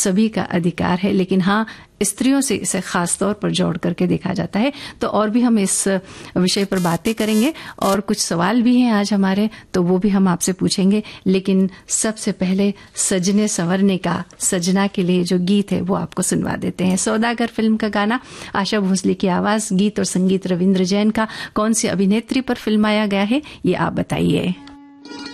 सभी का अधिकार है, लेकिन हाँ, स्त्रियों से इसे खास तौर पर जोड़ करके देखा जाता है। तो और भी हम इस विषय पर बातें करेंगे और कुछ सवाल भी हैं आज हमारे, तो वो भी हम आपसे पूछेंगे। लेकिन सबसे पहले सजने संवरने का सजना के लिए जो गीत है वो आपको सुनवा देते हैं। सौदागर फिल्म का गाना, आशा भोसले की आवाज, गीत और संगीत रविंद्र जैन का। कौन सी अभिनेत्री पर फिल्माया गया है ये आप बताइए।